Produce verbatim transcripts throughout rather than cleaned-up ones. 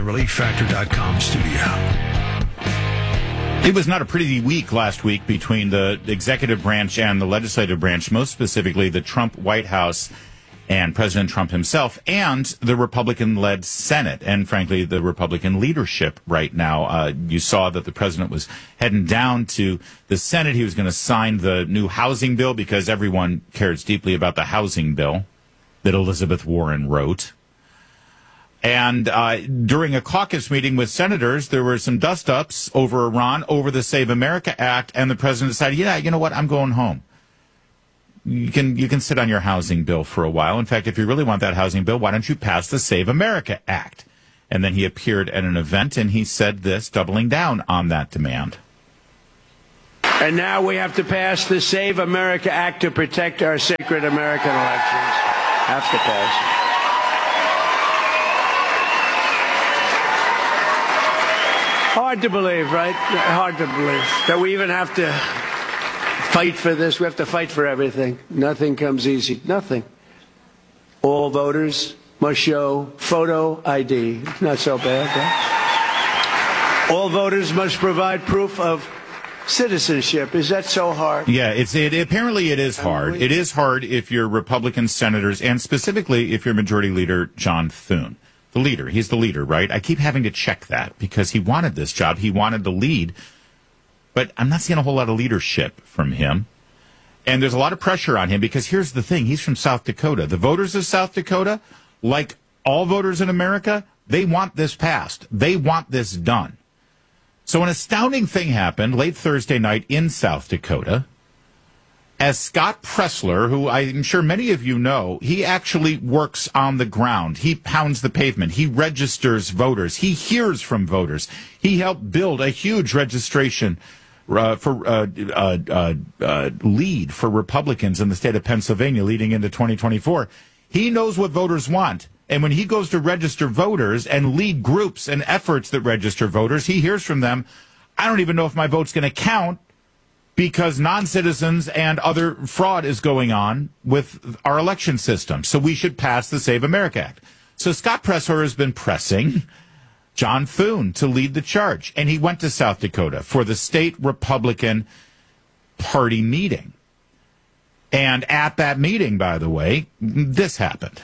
relief factor dot com studio. It was not a pretty week last week between the executive branch and the legislative branch, most specifically the Trump White House and President Trump himself and the Republican-led Senate and, frankly, the Republican leadership right now. Uh, you saw that the president was heading down to the Senate. He was going to sign the new housing bill because everyone cares deeply about the housing bill that Elizabeth Warren wrote. And uh, during a caucus meeting with senators, there were some dust-ups over Iran, over the Save America Act, and the president decided, yeah, you know what, I'm going home. You can you can sit on your housing bill for a while. In fact, if you really want that housing bill, why don't you pass the Save America Act? And then he appeared at an event, and he said this, doubling down on that demand. And now we have to pass the Save America Act to protect our sacred American elections. Have to pass it. Hard to believe, right? Hard to believe that we even have to fight for this. We have to fight for everything. Nothing comes easy. Nothing. All voters must show photo I D. Not so bad, huh? All voters must provide proof of citizenship. Is that so hard? Yeah, it's it. Apparently, it is hard. It is hard if you're Republican senators, and specifically if you're Majority Leader John Thune. The leader. He's the leader, right? I keep having to check that because he wanted this job. He wanted to lead. But I'm not seeing a whole lot of leadership from him. And there's a lot of pressure on him because here's the thing. He's from South Dakota. The voters of South Dakota, like all voters in America, they want this passed. They want this done. So an astounding thing happened late Thursday night in South Dakota. As Scott Presler, who I'm sure many of you know, he actually works on the ground. He pounds the pavement. He registers voters. He hears from voters. He helped build a huge registration uh, for uh, uh, uh, uh, lead for Republicans in the state of Pennsylvania leading into twenty twenty-four. He knows what voters want. And when he goes to register voters and lead groups and efforts that register voters, he hears from them, I don't even know if my vote's going to count, because non-citizens and other fraud is going on with our election system. So we should pass the Save America Act. So Scott Presler has been pressing John Thune to lead the charge. And he went to South Dakota for the state Republican Party meeting. And at that meeting, by the way, this happened.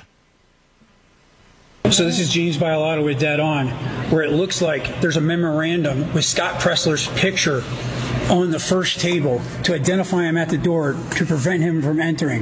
So this is James Bialotto with Dead On, where it looks like there's a memorandum with Scott Presler's picture on the first table to identify him at the door to prevent him from entering.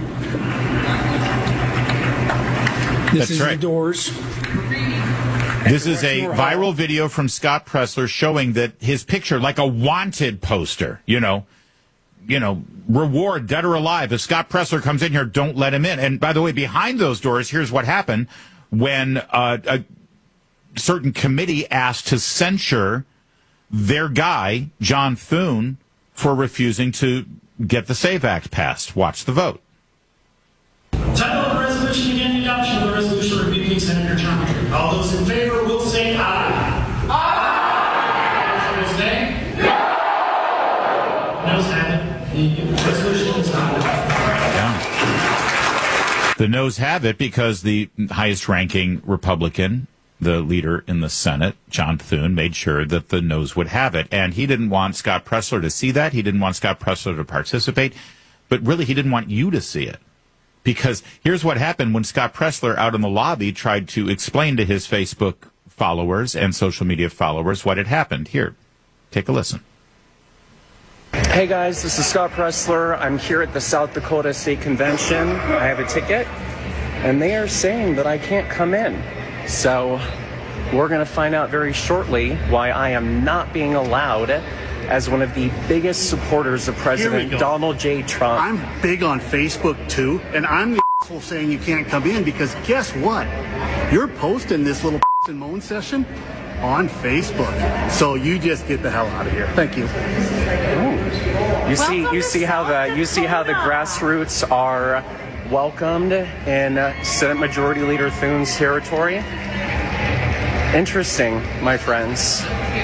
This That's is right. the doors. This is a viral video from Scott Presler showing that his picture, like a wanted poster, you know, you know, reward, dead or alive. If Scott Presler comes in here, don't let him in. And by the way, behind those doors, here's what happened when uh, a certain committee asked to censure their guy, John Thune, for refusing to get the SAVE Act passed. Watch the vote. Title of the resolution again, the adoption of the resolution rebuking Senator John. All those in favor will say aye. Aye. Those nay? No. Noes have it. The resolution is not adopted. Yeah. The noes have it because the highest-ranking Republican, the leader in the Senate, John Thune, made sure that the noes would have it. And he didn't want Scott Presler to see that. He didn't want Scott Presler to participate. But really, he didn't want you to see it. Because here's what happened when Scott Presler out in the lobby tried to explain to his Facebook followers and social media followers what had happened. Here, take a listen. Hey guys, this is Scott Presler. I'm here at the South Dakota State Convention. I have a ticket, and they are saying that I can't come in. So we're going to find out very shortly why I am not being allowed as one of the biggest supporters of President Donald J. Trump. I'm big on Facebook too, and I'm the asshole saying you can't come in because guess what? You're posting this little and moan session on Facebook. So you just get the hell out of here. Thank you. Ooh. You see, you see how the you see how the grassroots are welcomed in uh, Senate Majority Leader Thune's territory. Interesting, my friends.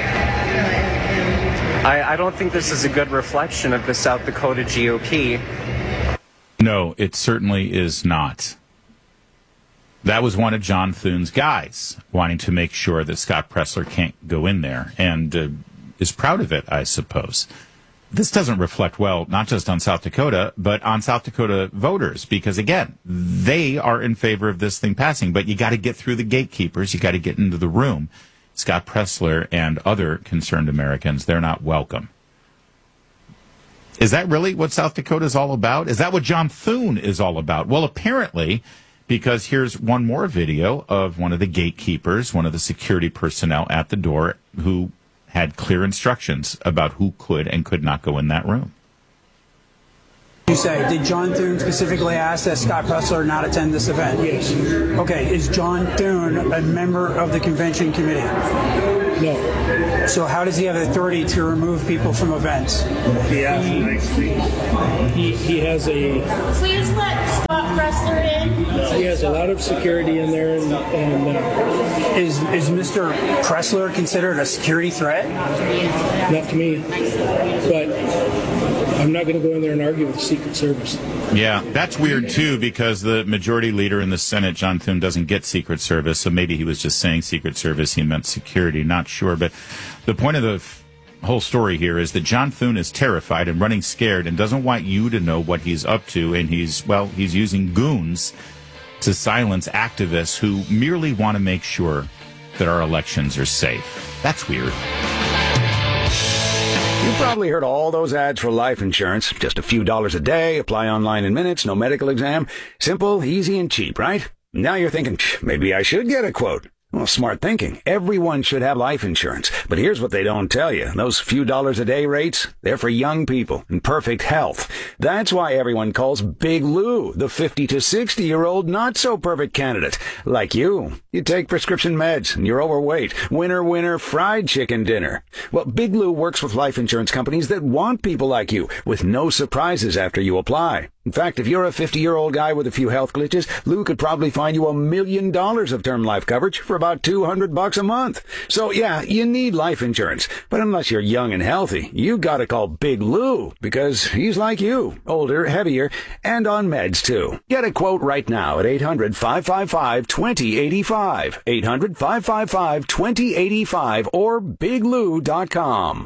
I, I don't think this is a good reflection of the South Dakota G O P. No, it certainly is not. That was one of John Thune's guys, wanting to make sure that Scott Presler can't go in there, and uh, is proud of it, I suppose. This doesn't reflect well, not just on South Dakota, but on South Dakota voters, because, again, they are in favor of this thing passing, but you got to get through the gatekeepers, you got to get into the room. Scott Presler and other concerned Americans, they're not welcome. Is that really what South Dakota is all about? Is that what John Thune is all about? Well, apparently, because here's one more video of one of the gatekeepers, one of the security personnel at the door, who had clear instructions about who could and could not go in that room. You say, did John Thune specifically ask that Scott Presler not attend this event? Yes. Okay, is John Thune a member of the convention committee? No. So how does he have authority to remove people from events? Yeah. He, he has a... Please let Scott Presler in. He has a lot of security in there, and, and uh, Is is Mister Presler considered a security threat? not to me. But I'm not going to go in there and argue with the Secret Service. Yeah, that's weird, too, because the majority leader in the Senate, John Thune, doesn't get Secret Service, so maybe he was just saying Secret Service, he meant security, not sure. But the point of the f- whole story here is that John Thune is terrified and running scared and doesn't want you to know what he's up to, and he's, well, he's using goons to silence activists who merely want to make sure that our elections are safe. That's weird. You've probably heard all those ads for life insurance. Just a few dollars a day, apply online in minutes, no medical exam. Simple, easy, and cheap, right? Now you're thinking, maybe I should get a quote. Well, smart thinking. Everyone should have life insurance. But here's what they don't tell you. Those few dollars a day rates, they're for young people in perfect health. That's why everyone calls Big Lou the fifty to sixty-year-old not-so-perfect candidate. Like you. You take prescription meds and you're overweight. Winner, winner, fried chicken dinner. Well, Big Lou works with life insurance companies that want people like you, with no surprises after you apply. In fact, if you're a fifty-year-old guy with a few health glitches, Lou could probably find you a million dollars of term life coverage for about two hundred bucks a month. So yeah, you need life insurance. But unless you're young and healthy, you gotta call Big Lou, because he's like you, older, heavier, and on meds too. Get a quote right now at eight hundred, five five five, two oh eight five, eight hundred, five five five, two oh eight five, or big lou dot com.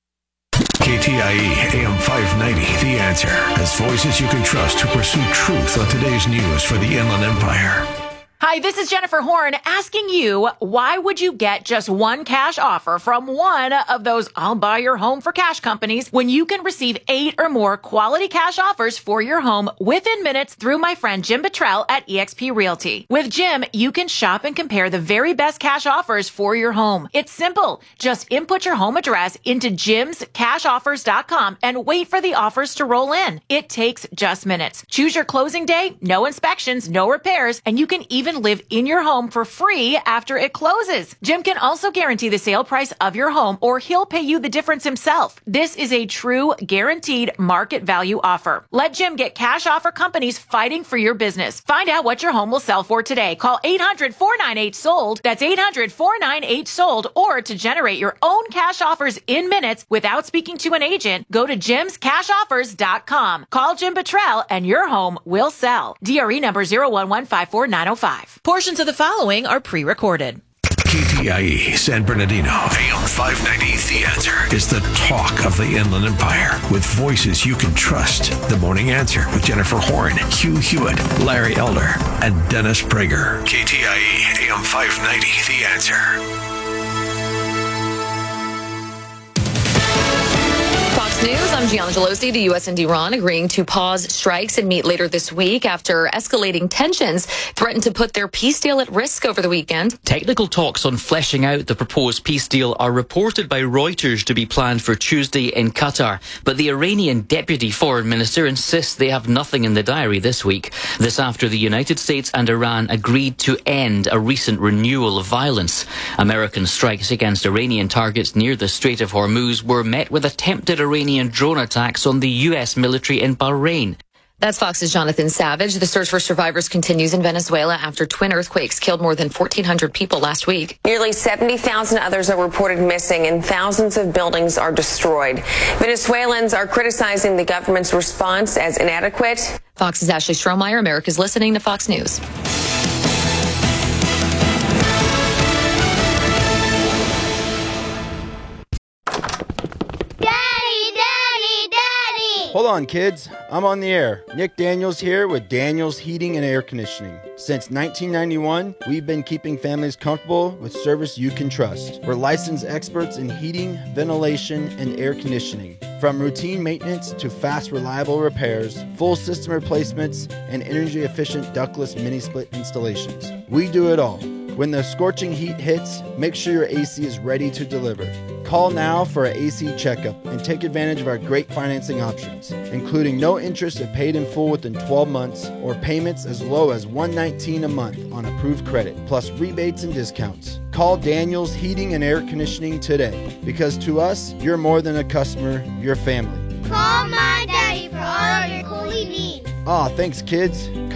K T I E A M five ninety, The Answer, has voices you can trust to pursue truth on today's news for the Inland Empire. Hi, this is Jennifer Horn asking you, why would you get just one cash offer from one of those I'll buy your home for cash companies when you can receive eight or more quality cash offers for your home within minutes through my friend Jim Buttrell at eXp Realty? With Jim, you can shop and compare the very best cash offers for your home. It's simple. Just input your home address into jims cash offers dot com and wait for the offers to roll in. It takes just minutes. Choose your closing day, no inspections, no repairs, and you can even live in your home for free after it closes. Jim can also guarantee the sale price of your home, or he'll pay you the difference himself. This is a true guaranteed market value offer. Let Jim get cash offer companies fighting for your business. Find out what your home will sell for today. Call eight hundred, four nine eight, sold. That's eight hundred, four nine eight, sold. Or to generate your own cash offers in minutes without speaking to an agent, go to jims cash offers dot com. Call Jim Buttrell and your home will sell. D R E number zero one one five four nine zero five. Portions of the following are pre-recorded. K T I E San Bernardino, A M five ninety, The Answer, is the talk of the Inland Empire, with voices you can trust. The Morning Answer with Jennifer Horn, Hugh Hewitt, Larry Elder, and Dennis Prager. K T I E A M five ninety, The Answer. News, I'm Gianna Gelosi. The U S and Iran agreeing to pause strikes and meet later this week after escalating tensions threatened to put their peace deal at risk over the weekend. Technical talks on fleshing out the proposed peace deal are reported by Reuters to be planned for Tuesday in Qatar. But the Iranian deputy foreign minister insists they have nothing in the diary this week. This after the United States and Iran agreed to end a recent renewal of violence. American strikes against Iranian targets near the Strait of Hormuz were met with attempted Iranian drone attacks on the U S military in Bahrain. That's Fox's Jonathan Savage. The search for survivors continues in Venezuela after twin earthquakes killed more than fourteen hundred people last week. Nearly seventy thousand others are reported missing and thousands of buildings are destroyed. Venezuelans are criticizing the government's response as inadequate. Fox's Ashley Strohmeyer. America's listening to Fox News. Hold on, kids. I'm on the air. Nick Daniels here with Daniels Heating and Air Conditioning. Since nineteen ninety-one, we've been keeping families comfortable with service you can trust. We're licensed experts in heating, ventilation, and air conditioning. From routine maintenance to fast, reliable repairs, full system replacements, and energy-efficient ductless mini-split installations. We do it all. When the scorching heat hits, make sure your A C is ready to deliver. Call now for an A C checkup and take advantage of our great financing options, including no interest if paid in full within twelve months or payments as low as one hundred nineteen dollars a month on approved credit, plus rebates and discounts. Call Daniels Heating and Air Conditioning today, because to us, you're more than a customer, you're family. Call my daddy for all your cooling needs. Aw, thanks, kids.